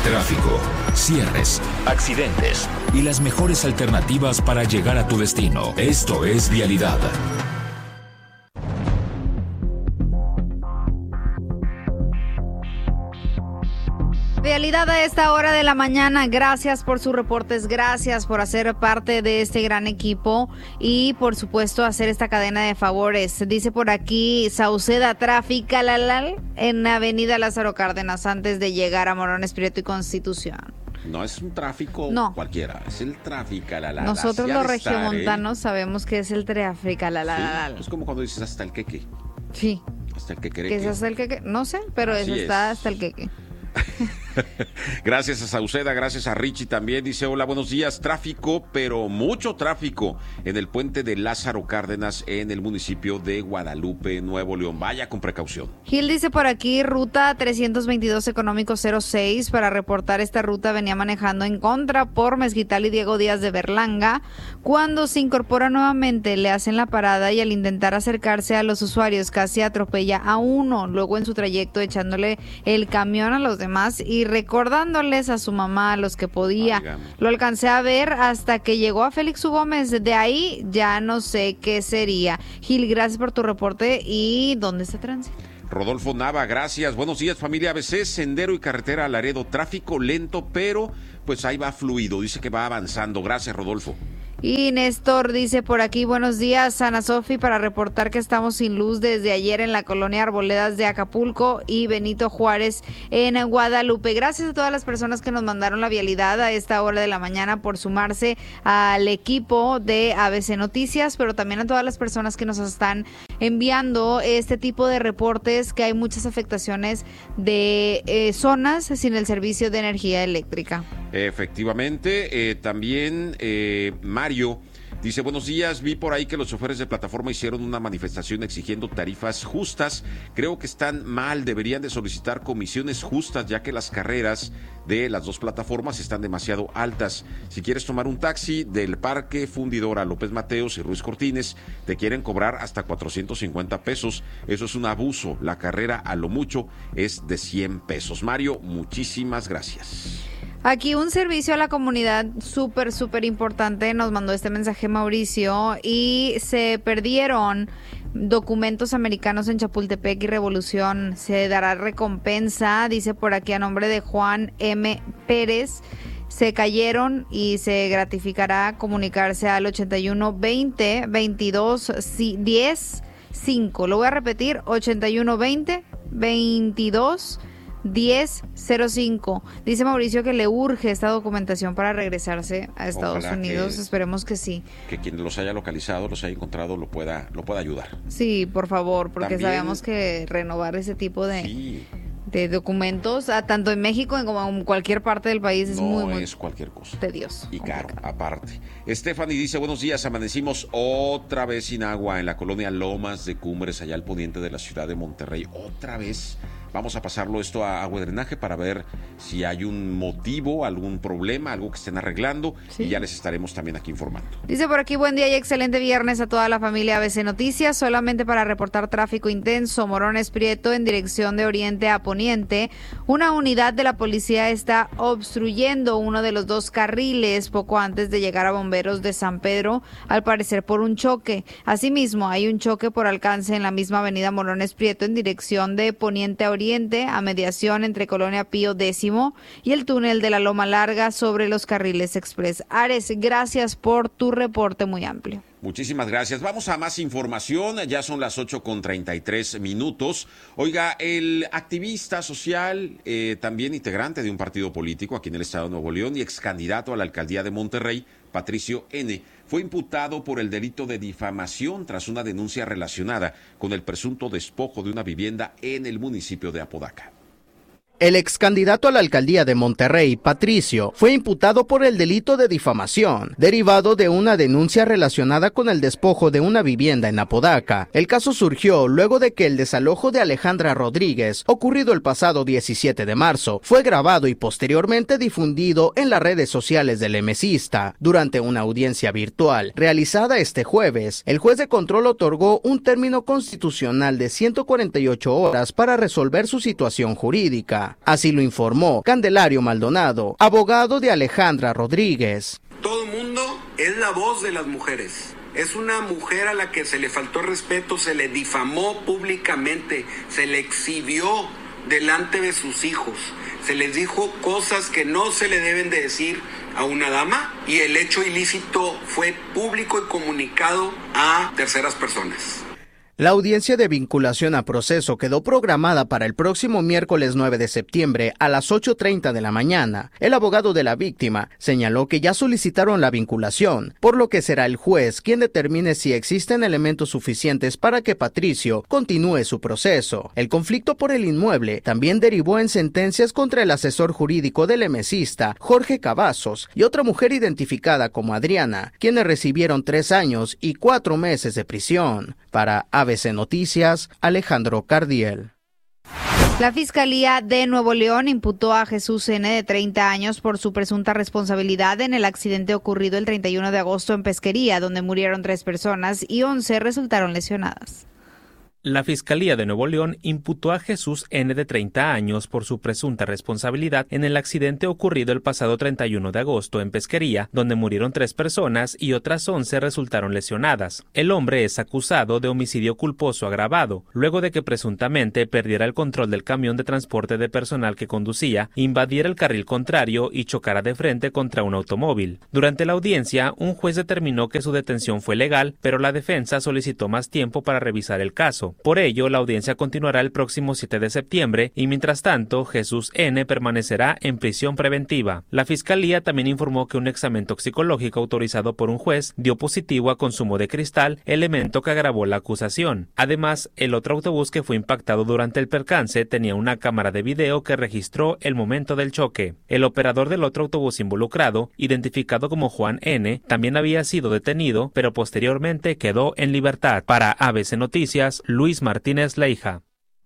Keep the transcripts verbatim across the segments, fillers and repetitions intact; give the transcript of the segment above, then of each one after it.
tráfico, cierres, accidentes y las mejores alternativas para llegar a tu destino. Esto es Vialidad. Vialidad a esta hora de la mañana. Gracias por sus reportes, gracias por hacer parte de este gran equipo y por supuesto hacer esta cadena de favores. Dice por aquí Sauceda, tráfico lalal en Avenida Lázaro Cárdenas antes de llegar a Morones Prieto y Constitución. No es un tráfico no. cualquiera, es el tráfico lalal. Nosotros los regiomontanos ¿eh? sabemos que es el tráfico lalal. Sí, es como cuando dices hasta el queque. Sí. Hasta el quequereque. ¿Qué es hasta el queque? No sé, pero Así eso está es. hasta el queque. Gracias a Sauceda, gracias a Richie también. Dice, hola, buenos días, tráfico, pero mucho tráfico en el puente de Lázaro Cárdenas en el municipio de Guadalupe, Nuevo León. Vaya con precaución. Gil dice por aquí, ruta trescientos veintidós económico cero seis, para reportar esta ruta venía manejando en contra por Mezquital y Diego Díaz de Berlanga. Cuando se incorpora nuevamente le hacen la parada y al intentar acercarse a los usuarios casi atropella a uno, luego en su trayecto echándole el camión a los demás y recordándoles a su mamá a los que podía. Ay, lo alcancé a ver hasta que llegó a Félix U. Gómez. De ahí ya no sé qué sería. Gil, gracias por tu reporte. ¿Y dónde está tránsito? Rodolfo Nava, gracias. Buenos días, familia A B C, sendero y carretera a Laredo, tráfico lento, pero pues ahí va fluido. Dice que va avanzando. Gracias, Rodolfo. Y Néstor dice por aquí, buenos días, Ana Sofi, para reportar que estamos sin luz desde ayer en la colonia Arboledas de Acapulco y Benito Juárez en Guadalupe. Gracias a todas las personas que nos mandaron la vialidad a esta hora de la mañana por sumarse al equipo de A B C Noticias, pero también a todas las personas que nos están enviando este tipo de reportes, que hay muchas afectaciones de eh, zonas sin el servicio de energía eléctrica. Efectivamente, eh, también eh, Mario dice, buenos días, vi por ahí que los choferes de plataforma hicieron una manifestación exigiendo tarifas justas. Creo que están mal, deberían de solicitar comisiones justas, ya que las carreras de las dos plataformas están demasiado altas. Si quieres tomar un taxi del Parque Fundidora López Mateos y Ruiz Cortines, te quieren cobrar hasta cuatrocientos cincuenta pesos. Eso es un abuso. La carrera a lo mucho es de cien pesos. Mario, muchísimas gracias. Aquí un servicio a la comunidad súper, súper importante. Nos mandó este mensaje Mauricio y se perdieron documentos americanos en Chapultepec y Revolución. Se dará recompensa, dice por aquí a nombre de Juan M. Pérez. Se cayeron y se gratificará comunicarse al ochenta y uno veinte veintidós diez cinco. Lo voy a repetir, ochenta y uno veinte veintidós diez cero cinco. Dice Mauricio que le urge esta documentación para regresarse a Estados Ojalá Unidos. que, esperemos que sí. Que quien los haya localizado, los haya encontrado, lo pueda, lo pueda ayudar. Sí, por favor, porque También, sabemos que renovar ese tipo de, sí. de documentos, a, tanto en México como en cualquier parte del país, es no muy, muy es cualquier cosa. tedioso. Y caro, aparte. Stephanie dice, buenos días, amanecimos otra vez sin agua en la colonia Lomas de Cumbres, allá al poniente de la ciudad de Monterrey. Otra vez. Vamos a pasarlo esto a agua de drenaje para ver si hay un motivo, algún problema, algo que estén arreglando, sí. Y ya les estaremos también aquí informando. Dice por aquí, buen día y excelente viernes a toda la familia A B C Noticias. Solamente para reportar tráfico intenso, Morones Prieto en dirección de oriente a poniente. Una unidad de la policía está obstruyendo uno de los dos carriles poco antes de llegar a Bomberos de San Pedro, al parecer por un choque. Asimismo, hay un choque por alcance en la misma avenida Morones Prieto en dirección de poniente a oriente, a mediación entre Colonia Pío X y el túnel de la Loma Larga sobre los carriles express. Ares, gracias por tu reporte muy amplio. Muchísimas gracias. Vamos a más información. Ya son las ocho con treinta y tres minutos. Oiga, el activista social, eh, también integrante de un partido político aquí en el estado de Nuevo León y ex candidato a la alcaldía de Monterrey, Patricio N., fue imputado por el delito de difamación tras una denuncia relacionada con el presunto despojo de una vivienda en el municipio de Apodaca. El ex candidato a la alcaldía de Monterrey, Patricio, fue imputado por el delito de difamación, derivado de una denuncia relacionada con el despojo de una vivienda en Apodaca. El caso surgió luego de que el desalojo de Alejandra Rodríguez, ocurrido el pasado diecisiete de marzo, fue grabado y posteriormente difundido en las redes sociales del emesista. Durante una audiencia virtual realizada este jueves, el juez de control otorgó un término constitucional de ciento cuarenta y ocho horas para resolver su situación jurídica. víctima. Así lo informó Candelario Maldonado, abogado de Alejandra Rodríguez. Todo el mundo es la voz de las mujeres. Es una mujer a la que se le faltó respeto, se le difamó públicamente, se le exhibió delante de sus hijos, se les dijo cosas que no se le deben de decir a una dama y el hecho ilícito fue público y comunicado a terceras personas. La audiencia de vinculación a proceso quedó programada para el próximo miércoles nueve de septiembre a las ocho treinta de la mañana. El abogado de la víctima señaló que ya solicitaron la vinculación, por lo que será el juez quien determine si existen elementos suficientes para que Patricio continúe su proceso. El conflicto por el inmueble también derivó en sentencias contra el asesor jurídico del emesista, Jorge Cavazos, y otra mujer identificada como Adriana, quienes recibieron tres años y cuatro meses de prisión. Para A B C Noticias, Alejandro Cardiel. La Fiscalía de Nuevo León imputó a Jesús N., de treinta años, por su presunta responsabilidad en el accidente ocurrido el treinta y uno de agosto en Pesquería, donde murieron tres personas y once resultaron lesionadas. La Fiscalía de Nuevo León imputó a Jesús N., de treinta años, por su presunta responsabilidad en el accidente ocurrido el pasado treinta y uno de agosto en Pesquería, donde murieron tres personas y otras once resultaron lesionadas. El hombre es acusado de homicidio culposo agravado, luego de que presuntamente perdiera el control del camión de transporte de personal que conducía, invadiera el carril contrario y chocara de frente contra un automóvil. Durante la audiencia, un juez determinó que su detención fue legal, pero la defensa solicitó más tiempo para revisar el caso. Por ello, la audiencia continuará el próximo siete de septiembre y, mientras tanto, Jesús N. permanecerá en prisión preventiva. La Fiscalía también informó que un examen toxicológico autorizado por un juez dio positivo a consumo de cristal, elemento que agravó la acusación. Además, el otro autobús que fue impactado durante el percance tenía una cámara de video que registró el momento del choque. El operador del otro autobús involucrado, identificado como Juan N., también había sido detenido, pero posteriormente quedó en libertad. Para A B C Noticias, Luis Martínez Leija.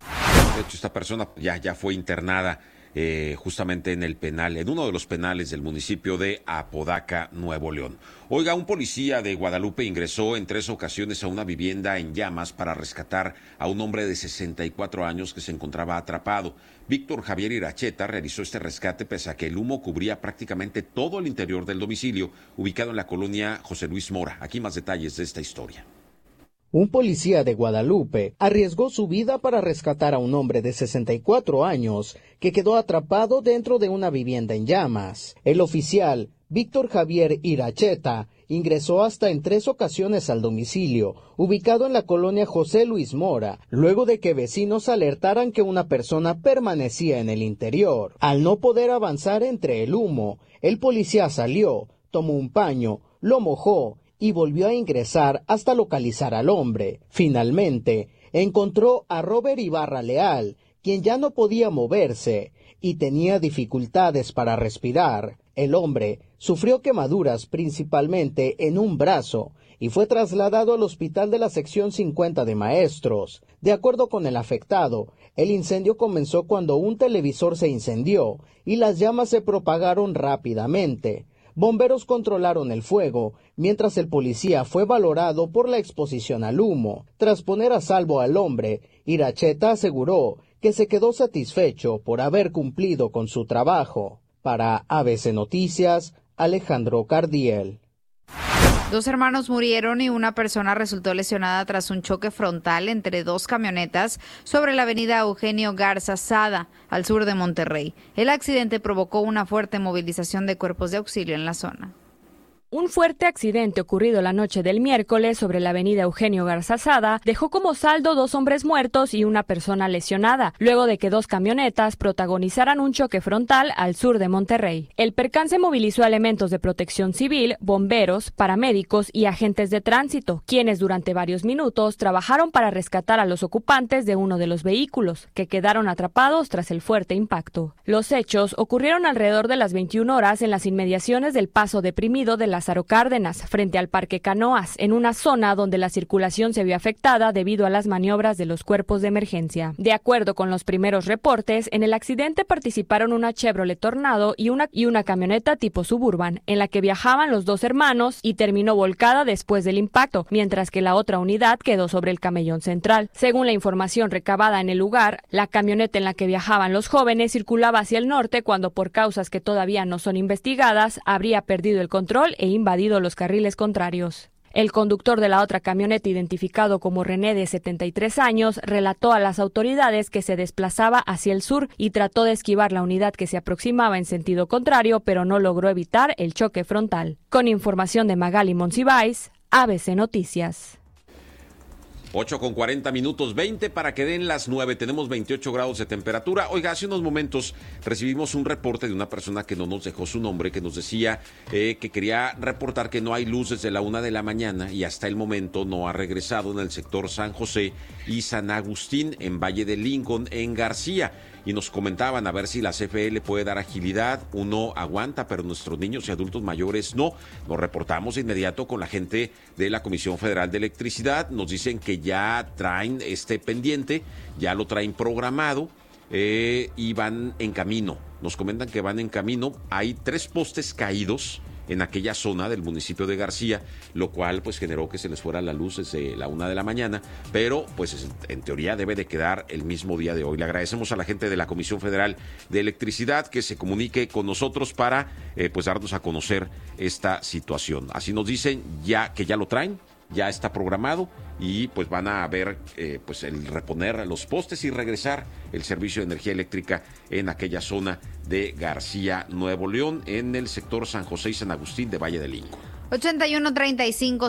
De hecho, esta persona ya, ya fue internada eh, justamente en el penal, en uno de los penales del municipio de Apodaca, Nuevo León. Oiga, un policía de Guadalupe ingresó en tres ocasiones a una vivienda en llamas para rescatar a un hombre de sesenta y cuatro años que se encontraba atrapado. Víctor Javier Iracheta realizó este rescate pese a que el humo cubría prácticamente todo el interior del domicilio, ubicado en la colonia José Luis Mora. Aquí más detalles de esta historia. Un policía de Guadalupe arriesgó su vida para rescatar a un hombre de sesenta y cuatro años que quedó atrapado dentro de una vivienda en llamas. El oficial, Víctor Javier Iracheta, ingresó hasta en tres ocasiones al domicilio, ubicado en la colonia José Luis Mora, luego de que vecinos alertaran que una persona permanecía en el interior. Al no poder avanzar entre el humo, el policía salió, tomó un paño, lo mojó y volvió a ingresar hasta localizar al hombre. Finalmente, encontró a Robert Ibarra Leal, quien ya no podía moverse y tenía dificultades para respirar. El hombre sufrió quemaduras principalmente en un brazo y fue trasladado al hospital de la sección cincuenta de Maestros. De acuerdo con el afectado, el incendio comenzó cuando un televisor se incendió y las llamas se propagaron rápidamente. Bomberos controlaron el fuego, mientras el policía fue valorado por la exposición al humo. Tras poner a salvo al hombre, Iracheta aseguró que se quedó satisfecho por haber cumplido con su trabajo. Para A B C Noticias, Alejandro Cardiel. Dos hermanos murieron y una persona resultó lesionada tras un choque frontal entre dos camionetas sobre la avenida Eugenio Garza Sada, al sur de Monterrey. El accidente provocó una fuerte movilización de cuerpos de auxilio en la zona. Un fuerte accidente ocurrido la noche del miércoles sobre la avenida Eugenio Garza Sada dejó como saldo dos hombres muertos y una persona lesionada, luego de que dos camionetas protagonizaran un choque frontal al sur de Monterrey. El percance movilizó elementos de protección civil, bomberos, paramédicos y agentes de tránsito, quienes durante varios minutos trabajaron para rescatar a los ocupantes de uno de los vehículos, que quedaron atrapados tras el fuerte impacto. Los hechos ocurrieron alrededor de las veintiuna horas en las inmediaciones del Paso Deprimido de la Lázaro Cárdenas, frente al Parque Canoas, en una zona donde la circulación se vio afectada debido a las maniobras de los cuerpos de emergencia. De acuerdo con los primeros reportes, en el accidente participaron una Chevrolet Tornado y una, y una camioneta tipo Suburban, en la que viajaban los dos hermanos y terminó volcada después del impacto, mientras que la otra unidad quedó sobre el camellón central. Según la información recabada en el lugar, la camioneta en la que viajaban los jóvenes circulaba hacia el norte cuando, por causas que todavía no son investigadas, habría perdido el control e invadido los carriles contrarios. El conductor de la otra camioneta, identificado como René, de setenta y tres años, relató a las autoridades que se desplazaba hacia el sur y trató de esquivar la unidad que se aproximaba en sentido contrario, pero no logró evitar el choque frontal. Con información de Magali Monsiváis, A B C Noticias. ocho con cuarenta minutos, veinte para que den las nueve. Tenemos veintiocho grados de temperatura. Oiga, hace unos momentos recibimos un reporte de una persona que no nos dejó su nombre, que nos decía eh, que quería reportar que no hay luz desde la una de la mañana y hasta el momento no ha regresado en el sector San José y San Agustín, en Valle de Lincoln, en García. Y nos comentaban a ver si la C F E le puede dar agilidad. Uno aguanta, pero nuestros niños y adultos mayores no. Nos reportamos de inmediato con la gente de la Comisión Federal de Electricidad. Nos dicen que ya traen este pendiente, ya lo traen programado eh, y van en camino. Nos comentan que van en camino. Hay tres postes caídos en aquella zona del municipio de García, lo cual pues generó que se les fuera la luz desde la una de la mañana, pero pues en teoría debe de quedar el mismo día de hoy. Le agradecemos a la gente de la Comisión Federal de Electricidad que se comunique con nosotros para eh, pues darnos a conocer esta situación. Así nos dicen ya que ya lo traen, ya está programado y pues van a ver eh, pues el reponer los postes y regresar el servicio de energía eléctrica en aquella zona de García, Nuevo León, en el sector San José y San Agustín de Valle de Lincoln. ochenta y uno treinta y cinco